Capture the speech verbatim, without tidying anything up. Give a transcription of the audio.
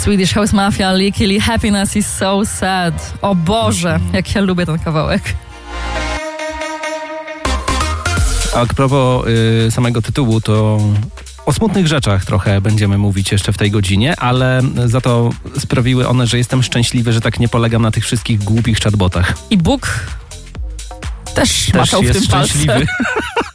Swedish House Mafia, Licky Lee, Happiness is so sad. O Boże, jak ja lubię ten kawałek. A propos y, samego tytułu, to o smutnych rzeczach trochę będziemy mówić jeszcze w tej godzinie, ale za to sprawiły one, że jestem szczęśliwy, że tak nie polegam na tych wszystkich głupich chatbotach. I Bóg też, też macał w jest tym palce. szczęśliwy.